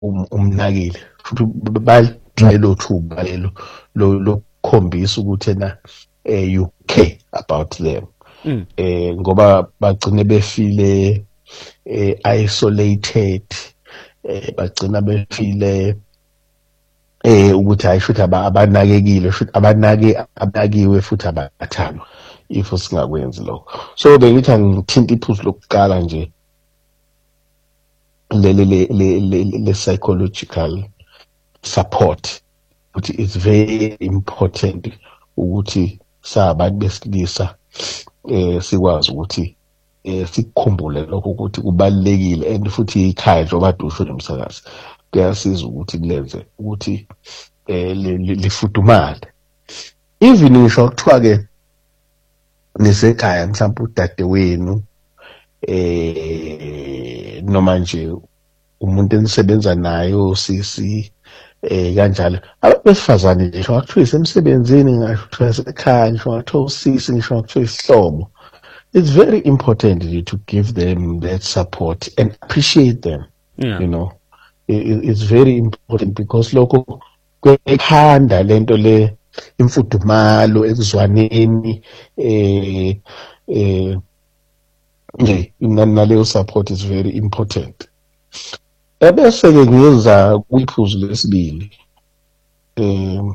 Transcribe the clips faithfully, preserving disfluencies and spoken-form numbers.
um- umnakile futhi balelo thuba lelo lo lokukhombisa ukuthi na eh you care about them Mm. eh ngoba bagcine befile eh isolated eh bagcina befile eh ukuthi hayi futhi abanakekile futhi abanake abakiwe futhi abathandwa if singakwenzi lokho. So bengithi angithinta iphuzu lokuqala nje le le le le le psychological support ukuthi it's very important ukuthi sabantu besilisa eh sikwazi ukuthi eh sikukhumbule lokho ukuthi kubalekile and futhi ikhaya njengoba dusho nomsakazi kuyasiza ukuthi kulenze ukuthi eh lifudumale even ngisho kuthiwa ke nisekhaya mhlawumbe udade wenu eh noma nje umuntu enisebenza naye osisi eh kanjalo abesifazane nje ngisho kuthiwa isemsebenzini ngisho kuthiwa esekhaya ngisho kuthiwa usisi ngisho kuthiwa isihlobo. It's very important to give them that support and appreciate them. Yeah. You know, it, it's very important because lokho kwekhanda lento le imfudumalo ekuzwaneni eh eh nje naleyo support is very important. Ebese ke ngiyenza kwiphuzu lesibili um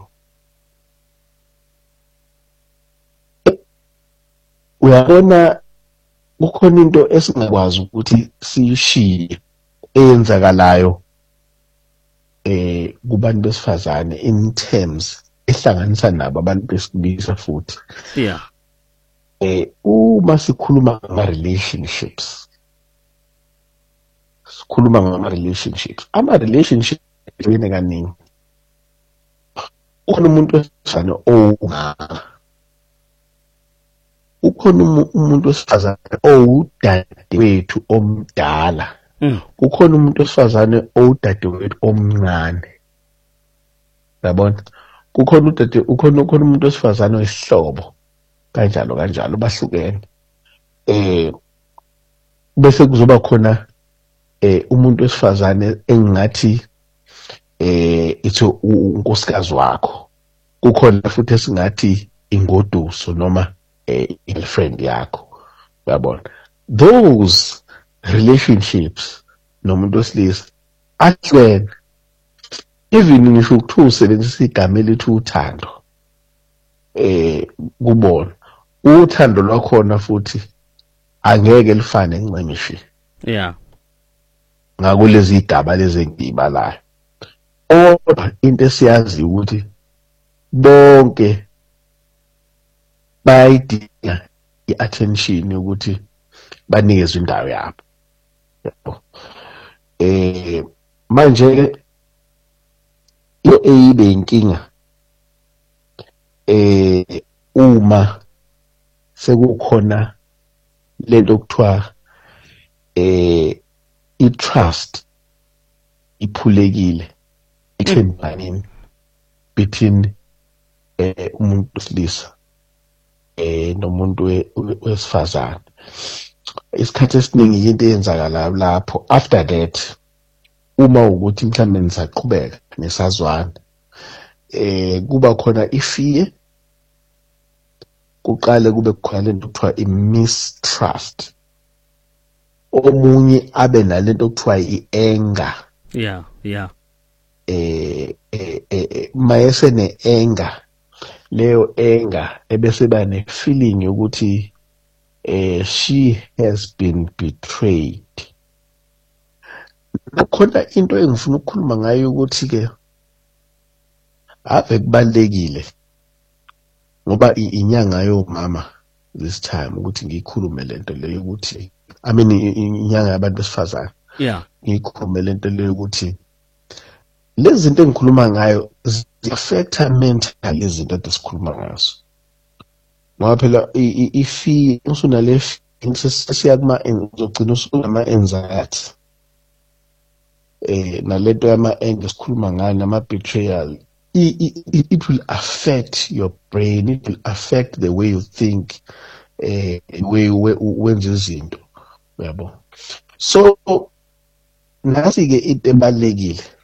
uyabona kukhona into esingakwazi ukuthi siyishiye eyenzakalayo eh kubantu besifazane in terms ehlanganisa nabo abantu besilisa futhi. Yeah. Eh uma sikhuluma ngama relationships sikhuluma ngama relationships ama relationships wena kaningi ukhona umuntu wesifazane owungaka ukhona umuntu wesifazane owudadewethu omdala Mm. ukhona umuntu wesifazane owudadewethu omncane yabona kukhona udade ukhona ukhona umuntu wesifazane oyisihlobo kanjalo kanjalo bahlukene eh bese kuzoba khona eh umuntu wesifazane engathi eh itho unkosikazi wakho kukhona futhi esingathi ingoduso noma eh girlfriend yakho yabona those relationships nomuntu wesilisa ahlweni even ngisho ukuthiwa usebenzisa igama elithi uthando eh kubona uthando lwakhona futhi angeke lifane ncemishi. Yeah. Ngakulezi igaba lezi engibalayo kodwa into esiyazi ukuthi bonke bayidinga i-attention ukuthi banikezwe indawo yabo. Eh manje yo eyibe inkinga eh uma sekukhona lento okuthiwa eh i-trust iphulekile ithembaneni between eh umuntu wesilisa eh nomuntu wesifazane. Isikhathi esiningi into eyenzakala lapho after that uma ukuthi mhlambe nisaqhubeka nesazwana eh kuba khona ifear kuqale kube khona lento okuthiwa i-mistrust omunye abe nalento okuthiwa i-anger. Yeah, yeah. eh eh mayese ne-anger leyo anger ebese ba ne-feeling ukuthi eh she has been betrayed. Nakhona into engifuna ukukhuluma ngayo ukuthi ke ave kubalekile ngoba inyanga yomama this time ukuthi ngikhulume lento leyo ukuthi I mean inyanga yabantu besifazane. Yeah. Ngikhulume lento leyo ukuthi lezi zinto engikhuluma ngayo zi-affecta mentally izinto esikhuluma ngazo. Ngoba phela ifi usunale sesiya kuma uzogcina usunama anxiety. Eh nalento yama anger sikhuluma ngayo nama betrayal it, it, it will affect your brain, it will affect the way you think, eh way wenza izinto yabo. So nasi ke into ebalekile